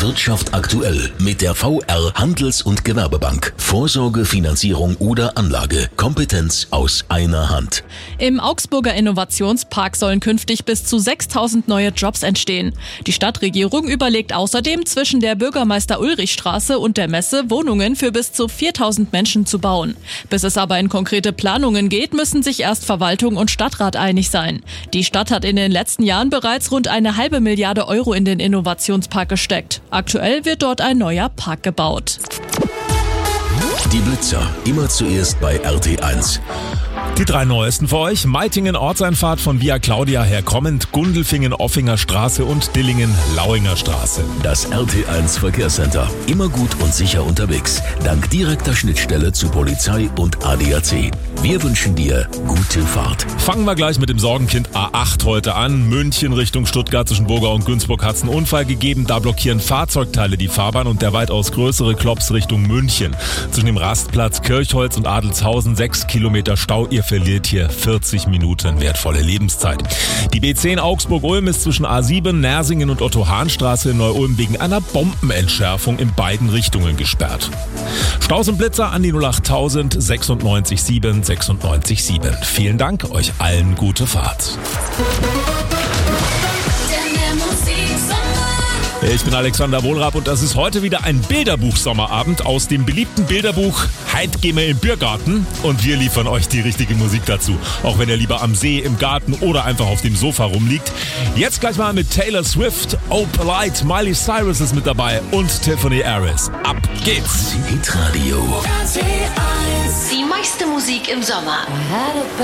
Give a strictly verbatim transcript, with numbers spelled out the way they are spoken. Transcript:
Wirtschaft aktuell mit der V R Handels- und Gewerbebank. Vorsorge, Finanzierung oder Anlage. Kompetenz aus einer Hand. Im Augsburger Innovationspark sollen künftig bis zu sechstausend neue Jobs entstehen. Die Stadtregierung überlegt außerdem, zwischen der Bürgermeister-Ulrich-Straße und der Messe Wohnungen für bis zu viertausend Menschen zu bauen. Bis es aber in konkrete Planungen geht, müssen sich erst Verwaltung und Stadtrat einig sein. Die Stadt hat in den letzten Jahren bereits rund eine halbe Milliarde Euro in den Innovationspark gesteckt. Aktuell wird dort ein neuer Park gebaut. Die Blitzer, immer zuerst bei R T eins. Die drei neuesten für euch: Meitingen Ortseinfahrt von Via Claudia her kommend, Gundelfingen Offinger Straße und Dillingen Lauinger Straße. Das R T eins Verkehrscenter. Immer gut und sicher unterwegs. Dank direkter Schnittstelle zu Polizei und A D A C. Wir wünschen dir gute Fahrt. Fangen wir gleich mit dem Sorgenkind A acht heute an. München Richtung Stuttgart zwischen Burgau und Günzburg hat es einen Unfall gegeben. Da blockieren Fahrzeugteile die Fahrbahn und der weitaus größere Klops Richtung München. Zwischen dem Rastplatz Kirchholz und Adelshausen sechs Kilometer Stau. Ihr verliert hier vierzig Minuten wertvolle Lebenszeit. Die B zehn Augsburg-Ulm ist zwischen A sieben, Nersingen und Otto-Hahn-Straße in Neu-Ulm wegen einer Bombenentschärfung in beiden Richtungen gesperrt. Staus und Blitzer an die null acht null null sechsundneunzig sieben sechsundneunzig sieben. Vielen Dank, euch allen gute Fahrt. Ich bin Alexander Wohlrab und das ist heute wieder ein Bilderbuch-Sommerabend aus dem beliebten Bilderbuch Heit gehen wir im Biergarten und wir liefern euch die richtige Musik dazu. Auch wenn ihr lieber am See, im Garten oder einfach auf dem Sofa rumliegt. Jetzt gleich mal mit Taylor Swift, Oh Polite, Miley Cyrus ist mit dabei und Tiffany Harris. Ab geht's! Hitradio. Die meiste Musik im Sommer.